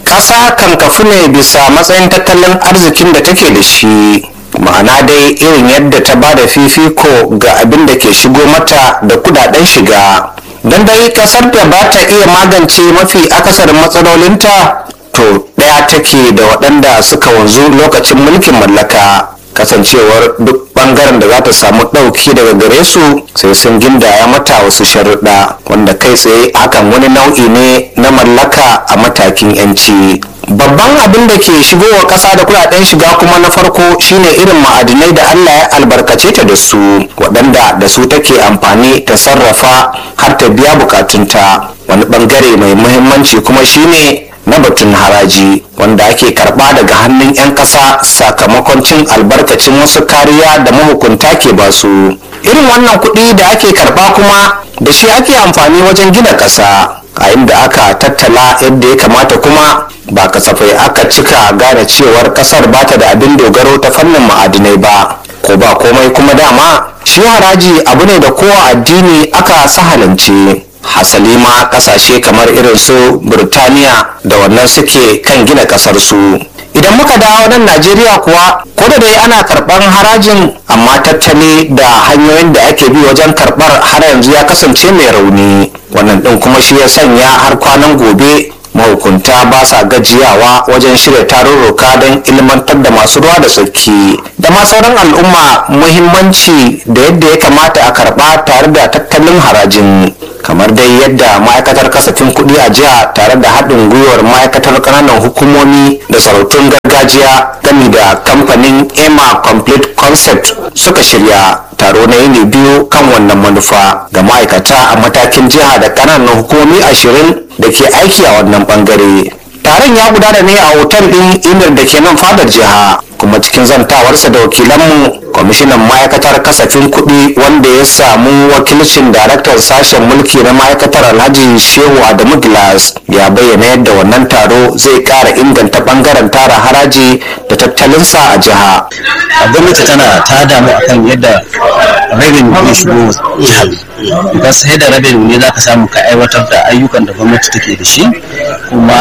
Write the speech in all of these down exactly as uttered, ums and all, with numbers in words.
ƙasa kan kafu ne bisa matsayin tattalin arzikin da take da shi, ma'ana dai irin yadda ta ba da fifiko ga abin da ke shigo mata da kudaden shiga. Don dai ƙasar da ba ta iya magance mafi akasarin matsalolinta, to ɗaya take da waɗanda suka wanzu lokacin mulkin mallaka, kasancewar duk bangaren da za ta samu ɗauki daga gare su sai sun gindaya mata wasu sharuɗa, wanda kai tsaye hakan wani nau'i ne na mallaka a matakin yanci. Babban abin da ke shigowa ƙasa da kuɗaɗen shiga kuma na farko shine irin ma'adinai da Allah ya albarkace ta da su, waɗanda da su take amfani ta sarrafa har ta biya bukatunta. Wani bangare mai muhimmanci kuma shine na batun haraji, wanda ake karba daga hannun 'yan ƙasa sakamakon cin albarkacin wasu kariya da mahukunta ke basu. Irin wannan kuɗi da ake karba kuma da shi ake amfani wajen gina ƙasa, a inda aka tattala yadda ya kamata kuma ba kasafai aka cika gane cewar ƙasar ba ta da abin dogaro ta fannin ma'adinai ba. Ko ba komai kuma dama shi haraji abu ne da kowa addini aka sahalance. Hasali ma kasashe kamar irin su Burtaniya da wannan suke kan gina kasar su. Idan muka dawo nan Najeriya kuwa, ko da dai ana karɓar harajin, amma tattali da hanyoyin da ake bi wajen karɓar har yanzu ya kasance mai rauni. Wannan ɗin kuma shi ya sanya har kwanan gobe mahukunta ba sa gajiyawa wajen shirya tarurruka don ilmantar da masu ruwa da tsaki da ma sauran al'umma muhimmanci da yadda ya kamata a karɓa tare da tattalin harajin. Kamar dai yadda ma'aikatar kasafin kuɗi a jiha tare da haɗin gwiwar ma'aikatar ƙananan hukumomi da sarautun gargajiya gami da kamfanin ema complete concept suka shirya taro na yini biyu kan wannan manufa ga ma'aikata a matakin jiha da ƙananan hukumomi ashirin da ke aiki a wannan bangare. Taron ya gudana ne a otal ɗin imir da ke nan fadar jiha, kuma cikin zantawarsa da wakilanmu kwamishinan ma'aikatar kasafin kuɗi wanda ya samu wakilcin daraktan sashen mulki na ma'aikatar Alhaji Shehu Adamu Gilas ya bayyana yadda wannan taro zai ƙara inganta ɓangaren tara haraji da tattalinsa a jiha. A gwamnati tana ta damu akan yadda revenue ya shigo jihar, because sai da revenue ne za ka samu ka aiwatar da ayyukan da gwamnati take da shi, kuma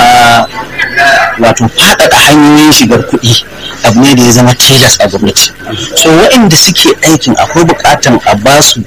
wato faɗaɗa hanyoyin shigar kuɗi abu ne da ya zama tilas a gwamnati. So waɗanda suke aikin akwai buƙatan a ba su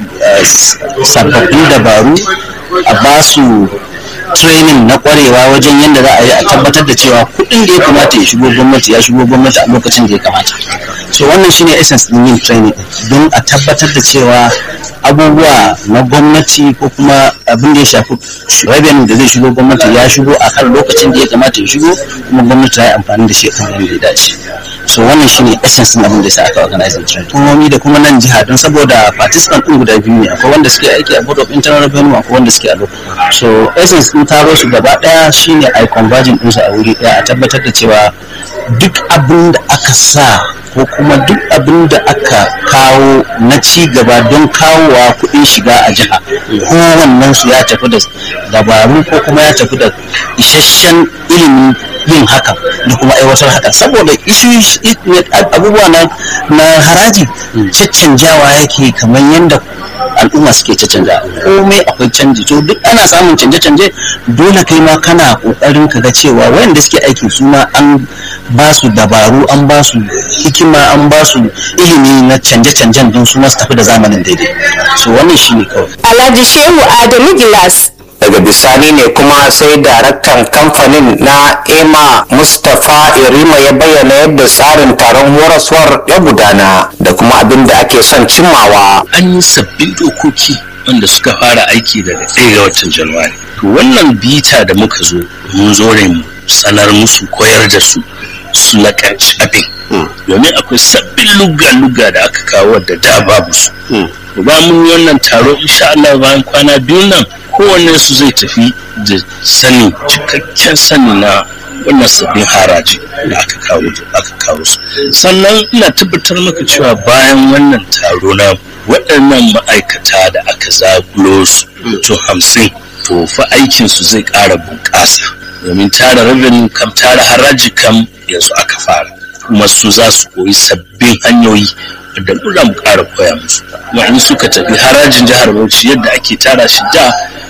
sababbin dabaru, a ba su training na ƙwarewa wajen yadda za a yi a tabbatar da cewa kuɗin da ya kamata ya shigo gwamnati ya shigo gwamnati a lokacin da ya kamata. So wannan shine essence din yin training don a tabbatar da cewa abubuwa na gwamnati ko kuma abin da ya shafi revenue da zai shigo gwamnati ya shigo a kan lokacin da ya kamata ya shigo, kuma gwamnati ta yi amfani da shi kan yadda ya dace. So wannan shine essence din abin da ya sa aka organize training. Hukumomi da kuma nan jiha, don saboda participant din guda biyu ne, akwai wanda suke aiki a Board of Internal Revenue, akwai wanda suke a local. So essence din taro su gaba daya shine ai converging din su a wuri daya, a tabbatar da cewa duk abin da aka sa ko kuma duk abin da aka kawo na ci gaba don kawowa kuɗin shiga a jiha, kowannen su ya tafi da dabaru ko kuma ya tafi da isasshen ilimin yin haka da kuma aiwatar haka, saboda issues abubuwa na na haraji caccanjawa yake kamar yadda al'umma suke caccanja, komai akwai canji. To duk ana samun canje-canje, dole kai ma kana kokarin ka ga cewa wayanda suke aiki su ma an ba su dabaru, an ba su hikima, an ba su ilimi na canje-canjen don su masu tafi da zamanin daidai. So wannan shine kawai. Alhaji Shehu Adamu Gilas. Daga bisani ne kuma sai daraktan kamfanin na ema Mustapha Irima ya bayyana yadda tsarin taron horaswar ya gudana da kuma abin da ake son cimmawa. An yi sabbin dokoki wanda suka fara aiki daga ɗaya ga watan Janairu. To wannan bita da muka zo mun zo ne mu sanar musu, koyar da su su lakanci abin, domin akwai sabbin lugga-lugga da aka kawo da da babu su. Ba mun yi wannan taro, insha Allah bayan kwana biyu nan kowanne su zai tafi da sani, cikakken sani na wannan sabbin haraji da aka kawo aka kawo su. Sannan ina tabbatar maka cewa bayan wannan taro na waɗannan ma'aikata da aka zagulo su to hamsin, to fa aikin su zai ƙara bunƙasa, domin tara revenue kam, tara haraji kam yanzu aka fara, kuma su za su koyi sabbin hanyoyi da dole mu ƙara koya musu. Kuma in suka tafi harajin jihar Bauchi yadda ake tara shi da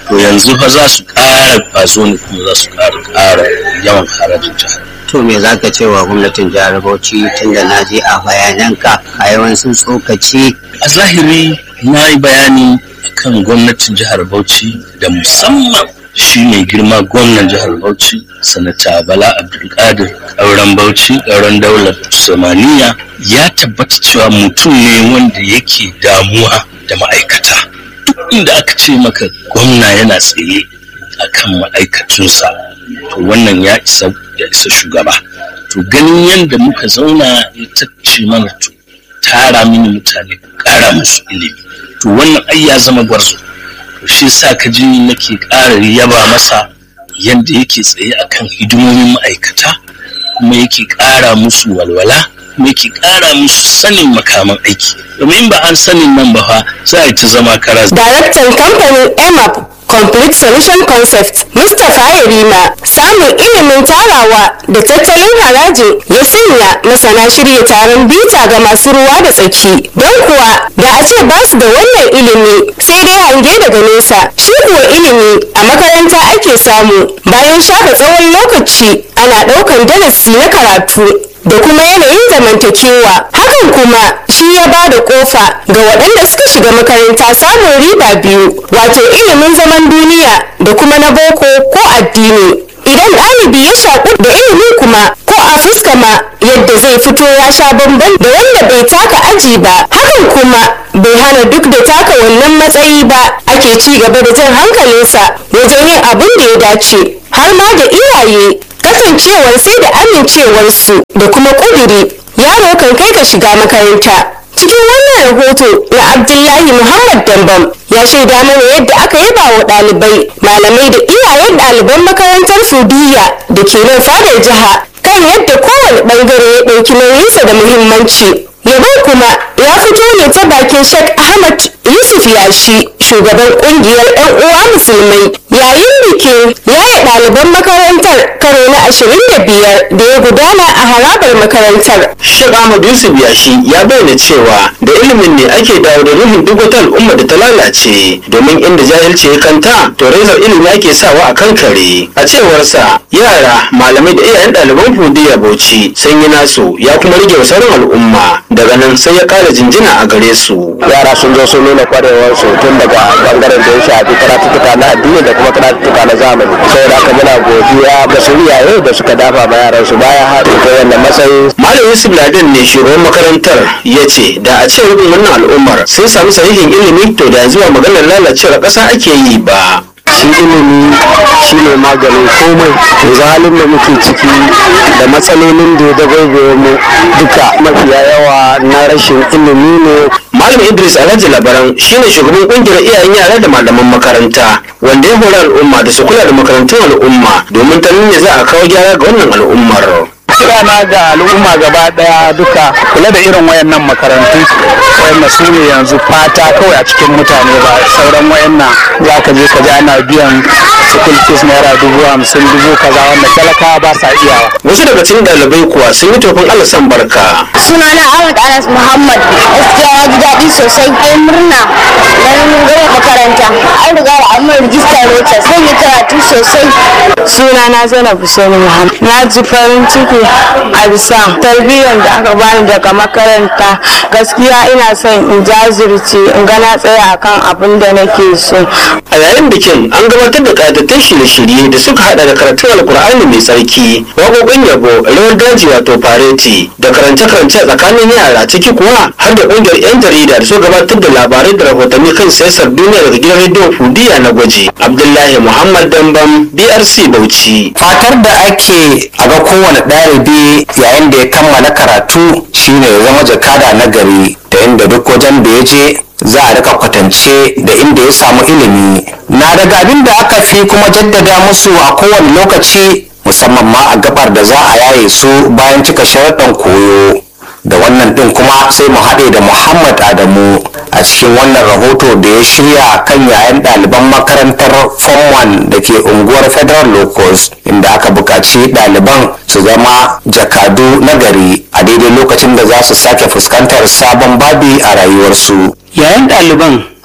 to yanzu fa za su ƙara kwazo ne kuma za su ƙara ƙara yawan harajin jihar. To me za ka ce wa gwamnatin jihar Bauchi tun da na je a bayananka a yawancin tsokaci? A zahiri na yi bayani akan gwamnatin jihar Bauchi da musamman shi ne girma gwamnan jihar Bauchi sanata Bala Abdulkadir ƙauren Bauchi ƙauren daular Usmaniya ya tabbata cewa mutum ne wanda yake damuwa da ma'aikata. Duk inda aka ce maka gwamna yana tsaye akan ma'aikatunsa to wannan ya isa ya isa shugaba. To ganin yadda muka zauna ya tace mana to tara mini mutane ƙara musu ilimi to wannan ai ya zama gwarzo. To shi sa ka ji nake ƙara yaba masa yadda yake tsaye akan hidimomin ma'aikata kuma yake ƙara musu walwala kuma yake ƙara musu sanin makaman aiki domin ba an sanin nan ba fa za a yi ta zama kara. Daraktan kamfanin M A P Complete Solution Concept Mustapha Yarima samun ilimin tarawa da tattalin haraji ya sanya masana shirya taron bita ga masu ruwa da tsaki don kuwa da a ce ba su da wannan ilimi sai dai hange daga nesa shi kuwa ilimi a makaranta ake samu bayan shafe tsawon lokaci ana ɗaukan darasi na karatu da kuma yanayin zamantakewa hakan kuma shi ya ba da kofa ga waɗanda suka shiga makaranta samun riba biyu wato ilimin zaman duniya da kuma na boko ko addini idan ɗalibi ya shaƙu da ilimin kuma ko a fuska ma yadda zai fito ya sha bamban da wanda bai taka aji ba hakan kuma bai hana duk da taka wannan matsayi ba ake ci gaba da jan hankalinsa wajen yin abin da ya dace har ma da iyaye kasancewar sai da amincewarsu da kuma ƙuduri yaro kan kai ka shiga makaranta cikin wannan rahoto na Abdullahi Muhammad Dambam ya shaida mana yadda aka yaba wa ɗalibai malamai da iyayen ɗaliban makarantar Fudiya da ke nan fadar jiha kan yadda kowane ɓangare ya ɗauki nauyinsa da muhimmanci yabon kuma ya fito ne ta bakin Sheikh Ahmad Yusuf Yashi shugaban kungiyar 'yan uwa musulmai yayin bikin yaye ɗaliban makarantar karo na ashirin da biyar da ya gudana a harabar makarantar. Sheikh Ahmad Yusuf Yashi ya bayyana cewa da ilimin ne ake dawo da ruhin duk wata al'umma da ta lalace domin inda jahilci ya kanta to rezar ilimi ake sawa a kan kare. A cewarsa yara malamai da iyayen ɗaliban Fudiya Bauchi sun yi nasu ya kuma rage wa sauran al'umma daga nan sai ya kara jinjina a gare su. Yara sun zo sun nuna kwarewar su tun daga bangaren da ya shafi karatuka na addini da kuma karatuka na zamani saboda haka muna godiya ga su iyaye da suka dafa ma yaran su baya har da wannan matsayi. Malam Yusuf Laden ne shugaban makarantar ya ce da a ce rubin wannan al'ummar sun samu sahihin ilimi to da yanzu ba maganar lalacewar ƙasa ake yi ba. Shi ilimi shi ne maganin komai yanzu halin da muke ciki da matsalolin da ya dabaibaye mu duka mafiya yawa na rashin ilimi ne. Malam Idris Alhaji Labaran shine shugaban kungiyar iyayen yara da malaman makaranta wanda ya hori al'umma da su kula da makarantun al'umma domin ta nuna za a kawo gyara ga wannan al'ummar. Kirana ga al'umma gaba daya duka kula da irin wayannan makarantu wayannan su ne yanzu fata kawai a cikin mutane ba sauran wayannan za ka je ka ji ana biyan school fees naira dubu hamsin dubu kaza wanda talakawa ba sa iyawa. Wasu daga cikin ɗalibai kuwa sun yi tofin Allah san barka. Sunana Ahmad Anas Muhammad gaskiya ya ji daɗi sosai kai murna dan gama makaranta an riga da amma rijista rota zan yi karatu sosai. Sunana Zainab Hussein Muhammad na ji farin ciki a bisa tarbiyyar da aka bani daga makaranta gaskiya ina son in jazirce in ga na tsaya akan abin da nake so. A yayin bikin an gabatar da ƙayatattun shirye-shirye da suka hada da karatun alkur'ani mai tsarki waƙoƙin yabo rawar daji wato fareti da karance-karance tsakanin yara ciki kuwa har da ƙungiyar 'yan jarida da su gabatar da labarai da rahotanni kan siyasar duniya daga gidan rediyon Fudiya na gwaji. Abdullahi Muhammad Dambam B R C Bauchi. Fatar da ake a ga kowane ɗalibi yayin da ya kammala karatu shine ya zama jakada na gari da inda duk wajen da ya je za a rika kwatance da inda ya samu ilimi na daga abin da aka fi kuma jaddada musu a kowane lokaci musamman ma a gabar da za a yaye su bayan cika sharaɗin koyo da wannan ɗin kuma sai mu haɗe da Muhammad Adamu a cikin wannan rahoto da ya shirya kan yayan ɗaliban makarantar form one da ke unguwar Federal Locus inda aka buƙaci ɗaliban su zama jakadu na gari a daidai lokacin da za su sake fuskantar sabon babi a rayuwarsu. Yayin ɗaliban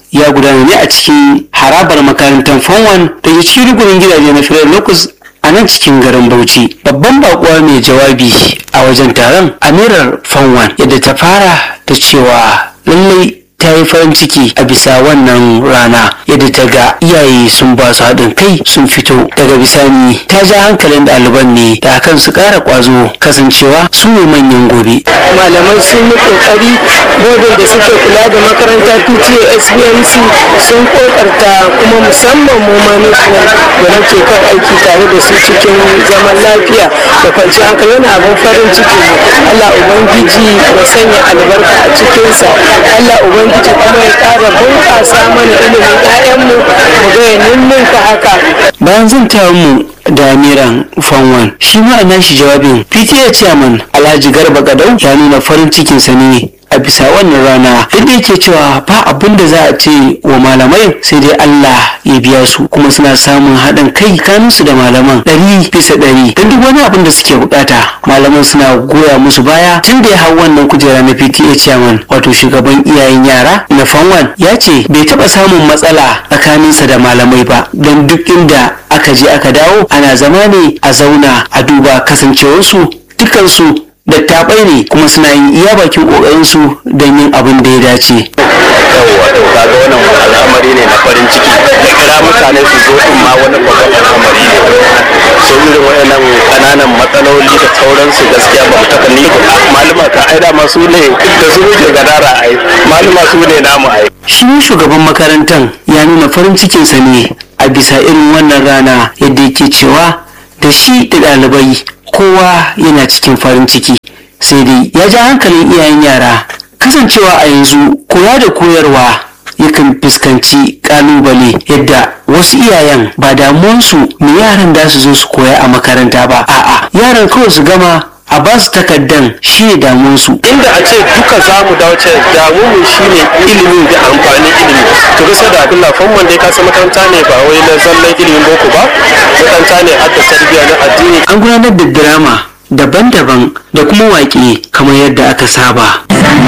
ya gudana ne a cikin harabar makarantar Fonwan da ke cikin rukunin gidaje na Firar Locus a nan cikin garin Bauchi. Babban bakuwa mai jawabi a wajen taron, Amirar Fonwan, yadda ta fara da cewa lallai ta yi farin ciki a bisa wannan rana yadda ta ga iyaye sun ba su haɗin kai sun fito. Daga bisani ta ja hankalin ɗaliban ne da akan su ƙara ƙwazo kasancewa su ne manyan gobe. Malamai sun yi ƙoƙari, bodin da suke kula da makaranta P T A S B M C sun ƙoƙarta, kuma musamman mu management da muke kan aiki tare da su cikin zaman lafiya da kwanciyar hankali yana abin farin ciki. Allah Ubangiji ya sanya albarka a cikinsa. Allah Ubangiji kuma ya ƙara bunƙasa mana ilimin 'ya'yanmu mu ga yannin ka haka. Bayan zantawar mu da Amiran Fonwan, shi ma a nashi jawabin P T A chairman Alhaji Garba Gadau ya nuna farin cikinsa ne a bisa wannan rana, inda yake cewa ba abin da za a ce wa malamai sai dai Allah ya biya su, kuma suna samun haɗin kai kanunsu da malaman ɗari bisa ɗari don duk wani abin da suke bukata malaman suna goya musu baya. Tun da ya hau wannan kujera na P T A chairman, wato shugaban iyayen yara na Fonwan, ya ce bai taɓa samun matsala tsakaninsa da malamai ba, don duk inda aka je aka dawo ana zama ne a zauna a duba kasancewarsu dukansu dattabai ne kuma suna yin iya bakin kokarinsu don yin abin da ya dace. Yawwa to kaga wannan al'amari ne na farin ciki, da kira mutane su zo din ma wani babban al'amari ne. So irin wayannan kananan matsaloli da sauransu gaskiya ba mu taɓa ni malama ka aida masu ne da su muke gadara ai malama su ne namu ai. Shi shugaban makarantar ya nuna farin cikinsa ne a bisa irin wannan rana, yadda yake cewa da shi da ɗalibai kowa yana cikin farin ciki, sai dai ya ja hankalin iyayen yara kasancewa a yanzu koya da koyarwa yakan fuskanci kalubale, yadda wasu iyayen ba damuwansu me yaran da su zo su koya a makaranta ba, a'a yaran kawai su gama a ba su takardan shi ne damuwarsu. Inda a ce duka za mu dawo ce damuwa shi ne ilimin da amfanin ilimi. To bisa da Abdullah Fonwan dai kasa makaranta ne ba wai na zallan ilimin boko ba, makaranta ne har da tarbiyya na addini. An gudanar da drama daban-daban da kuma waƙe kamar yadda aka saba.